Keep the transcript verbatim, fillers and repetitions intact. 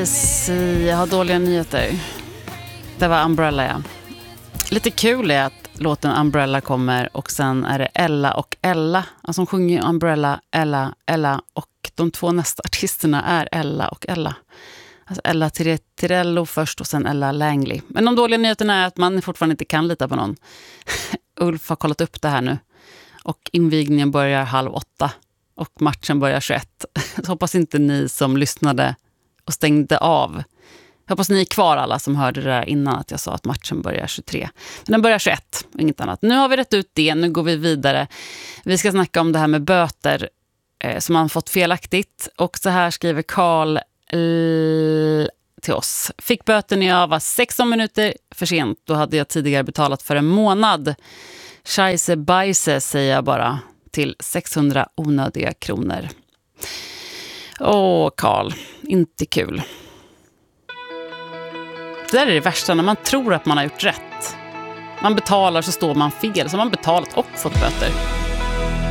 Easy, jag har dåliga nyheter. Det var Umbrella, ja. Lite kul är att låten Umbrella kommer och sen är det Ella och Ella. Alltså hon sjunger Umbrella, Ella, Ella och de två nästa artisterna är Ella och Ella. Alltså Ella Tirello först och sen Ella Langley. Men de dåliga nyheterna är att man fortfarande inte kan lita på någon. Ulf har kollat upp det här nu. Och invigningen börjar halv åtta. Och matchen börjar tjugoett. Så hoppas inte ni som lyssnade och stängde av. Jag hoppas ni är kvar alla som hörde det där innan att jag sa att matchen börjar tjugotre. Men den börjar tjugoett, inget annat. Nu har vi rätt ut det, nu går vi vidare. Vi ska snacka om det här med böter eh, som man fått felaktigt. Och så här skriver Karl l- till oss. Fick böter när jag var sexton minuter för sent. Då hade jag tidigare betalat för en månad. Scheisse bajse säger jag bara till sexhundra onödiga kronor. Åh, Karl, inte kul. Det där är det värsta när man tror att man har gjort rätt. Man betalar så står man fel, så man betalat och fått böter.